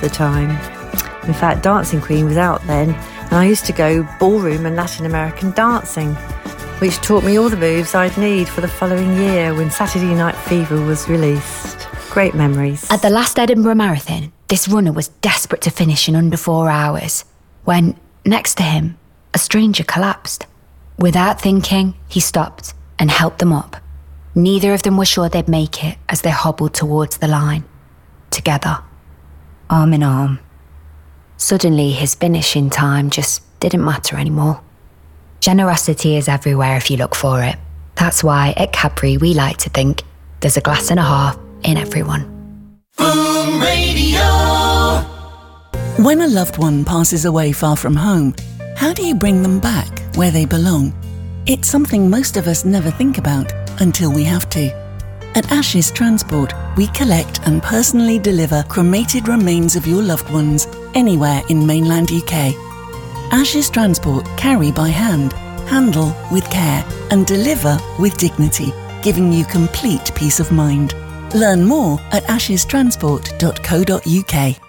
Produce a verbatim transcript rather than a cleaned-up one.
the time. In fact, Dancing Queen was out then, and I used to go ballroom and Latin American dancing, which taught me all the moves I'd need for the following year when Saturday Night Fever was released. Great memories. At the last Edinburgh Marathon, this runner was desperate to finish in under four hours when, next to him, a stranger collapsed. Without thinking, he stopped and helped them up. Neither of them were sure they'd make it as they hobbled towards the line. Together, arm in arm. Suddenly, his finishing time just didn't matter anymore. Generosity is everywhere if you look for it. That's why at Cadbury we like to think there's a glass and a half in everyone. Boom Radio. When a loved one passes away far from home, how do you bring them back where they belong? It's something most of us never think about until we have to. At Ashes Transport, we collect and personally deliver cremated remains of your loved ones anywhere in mainland U K. Ashes Transport carry by hand, handle with care, and deliver with dignity, giving you complete peace of mind. Learn more at ashes transport dot co dot uk.